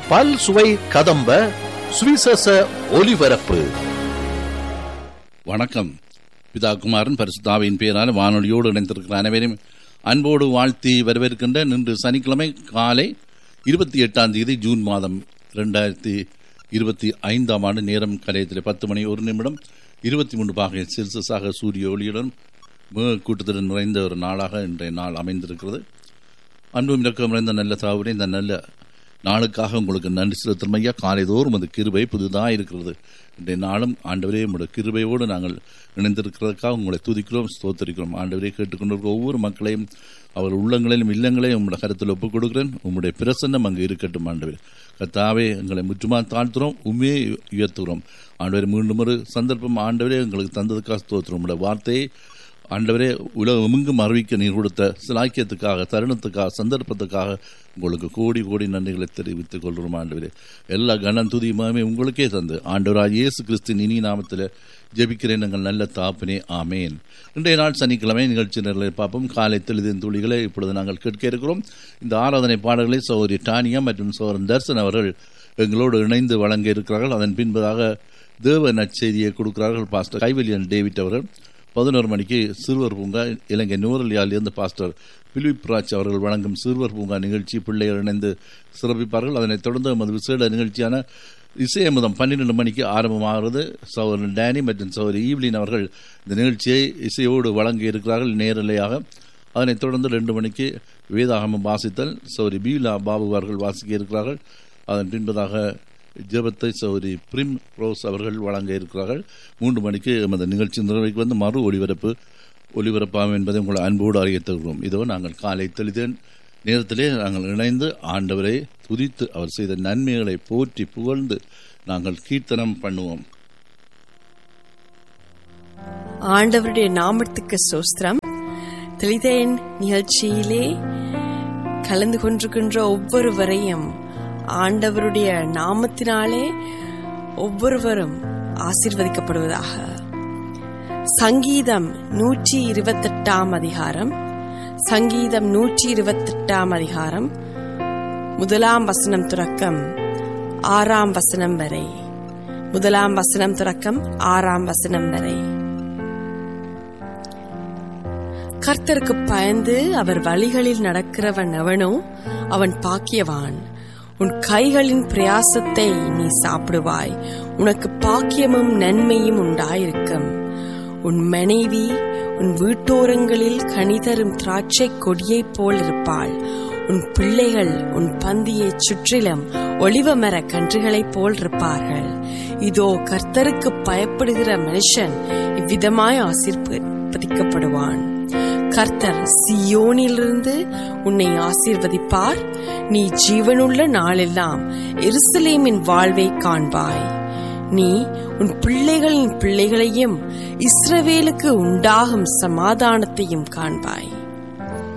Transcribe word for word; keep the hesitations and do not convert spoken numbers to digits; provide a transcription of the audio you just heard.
பல் சுவை கதம்ப சுவிசேஷ ஒலிபரப்பு. வணக்கம். பிதா குமாரன் பரிசுத்தாவின் பெயரால் வானொலியோடு இணைந்திருக்கிற அனைவரையும் அன்போடு வாழ்த்தி வரவேற்கின்ற இன்று சனிக்கிழமை காலை இருபத்தி எட்டாம் தேதி ஜூன் மாதம் இரண்டாயிரத்தி இருபத்தி ஐந்தாம் ஆண்டு. நேரம் கலையத்தில் பத்து மணி ஒரு நிமிடம் இருபத்தி மூன்று பாகை செல்சியஸாக சூரிய ஒளியுடன் மிக கூட்டத்துடன் நிறைந்த ஒரு நாளாக இன்றைய நாள் அமைந்திருக்கிறது. அன்பும் இறக்கம் நிறைந்த நல்ல தாவுடைய இந்த நல்ல நாளுக்காக உங்களுக்கு நன்றி செலுத்தும் ஐயா. காலைதோறும் அது கிருபை புதுதாக இருக்கிறது. இன்றைய நாளும் ஆண்டவரே உங்களுடைய கிருபையோடு நாங்கள் இணைந்திருக்கிறதுக்காக உங்களை துதிக்கிறோம், ஸ்தோத்தரிக்கிறோம். ஆண்டவரே கேட்டுக்கொண்டிருக்கிற ஒவ்வொரு மக்களையும் அவர் உள்ளங்களையும் இல்லங்களையும் உங்களுடைய கருத்தில் ஒப்புக் கொடுக்கிறேன். உங்களுடைய பிரசன்னம் அங்கு இருக்கட்டும். ஆண்டவரே கர்த்தாவே எங்களை முற்றுமா தாழ்த்துறோம், உண்மையை உயர்த்துகிறோம். ஆண்டவரே மீண்டும் ஒரு சந்தர்ப்பம் ஆண்டவரே எங்களுக்கு தந்ததுக்காக ஸ்தோத்திரம். உங்களுடைய வார்த்தையை ஆண்டவரே உலகமெங்கும் அறிவிக்க நீர் கொடுத்த சிலாக்கியத்துக்காக, தருணத்துக்காக, சந்தர்ப்பத்துக்காக உங்களுக்கு கோடி கோடி நன்றிகளை தெரிவித்துக் கொள்கிறோம். ஆண்டவரே எல்லா கனம் துதியுமே உங்களுக்கே தந்து ஆண்டவராக இயேசு கிறிஸ்துவின் இனி நாமத்தில் ஜெபிக்கிறேன் எங்கள் நல்ல தாப்பனே, ஆமேன். இன்றைய நாள் சனிக்கிழமை நிகழ்ச்சி நிரலை பார்ப்போம். காலை தெளிதின் துளிகளை இப்பொழுது நாங்கள் கேட்க இருக்கிறோம். இந்த ஆராதனை பாடல்களை சகோதரி டானியா மற்றும் சகோதரன் தர்சன் அவர்கள் எங்களோடு இணைந்து வழங்க இருக்கிறார்கள். அதன் பின்பதாக தேவ நற்செய்தியை கொடுக்கிறார்கள் பாஸ்டர் கைவல்யன் டேவிட் அவர்கள். பதினோரு மணிக்கு சிறுவர் பூங்கா இலங்கை நூரலியாலிருந்து பாஸ்டர் பிலிப் ராஜ் அவர்கள் வழங்கும் சிறுவர் பூங்கா நிகழ்ச்சி பிள்ளைகள் இணைந்து சிறப்பிப்பார்கள். அதனைத் தொடர்ந்து நமது விசேட நிகழ்ச்சியான இசையமுதம் பன்னிரண்டு மணிக்கு ஆரம்பமாகிறது. சகோதரன் டேனி மற்றும் சகோதரி ஈவ்லின் அவர்கள் இந்த நிகழ்ச்சியை இசையோடு வழங்கி இருக்கிறார்கள் நேரலையாக. அதனைத் தொடர்ந்து ரெண்டு மணிக்கு வேதாகமம் வாசித்தல் சகோதரி பீலா பாபு அவர்கள் வாசிக்க இருக்கிறார்கள். அதன் பின்பதாக ஜெபத்தை சகோதரி பிரிம் ரோஸ் அவர்கள் வழங்க இருக்கிறார்கள். மூன்று மணிக்கு எமது நிகழ்ச்சி நிறைவுக்கு வந்து மறு ஒளிபரப்பு ஒளிபரப்பாகும் என்பதை உங்களை அன்போடு அறிவித்துகிறோம். இதோ நாங்கள் காலை தெளிதேன் நேரத்திலே நாங்கள் இணைந்து ஆண்டவரை துதித்து அவர் செய்த நன்மைகளை போற்றி புகழ்ந்து நாங்கள் கீர்த்தனம் பண்ணுவோம். ஆண்டவருடைய நாமத்துக்கு ஸ்தோத்திரம். தெளிதேன் நிகழ்ச்சியிலே கலந்து கொண்டிருக்கின்ற ஒவ்வொருவரையும் ஆண்டவருடைய நாமத்தினாலே ஒவ்வொருவரும் ஆசீர்வதிக்கப்படுவதாக. சங்கீதம் நூற்றி இருபத்தி எட்டாம் அதிகாரம் சங்கீதம் நூற்றி இருபத்தி எட்டாம் அதிகாரம் முதலாம் வசனம் துறக்கம் ஆறாம் வசனம் வரை முதலாம் வசனம் துறக்கம் ஆறாம் வசனம் வரை. கர்த்தருக்கு பயந்து அவர் வழிகளில் நடக்கிறவன் எவனோ அவன் பாக்கியவான். உன் கைகளின் பிரயாசத்தை நீ சாப்பிடுவாய், உனக்கு பாக்கியமும் நன்மையும் உண்டாயிருக்கும். உன் மனைவி உன் வீட்டோரங்களில் கனிதரும் திராட்சை கொடியைப் போல் இருப்பாள். உன் பிள்ளைகள் உன் பந்தியை சுற்றிலும் ஒலிவ மர கன்றுகளைப் போல் இருப்பார்கள். இதோ கர்த்தருக்கு பயப்படுகிற மனுஷன் இவ்விதமாய் ஆசீர்வதிக்கப்படுவான். கர்த்தர் சீயோனிலிருந்து உன்னை ஆசீர்வதிப்பார். நீ ஜீவனுள்ள நாளெல்லாம் எருசலேமின் வாழ்வை காண்பாய். நீ உன் பிள்ளைகளின் பிள்ளைகளையும் இஸ்ரவேலுக்கு உண்டாகும் சமாதானத்தையும் காண்பாய்.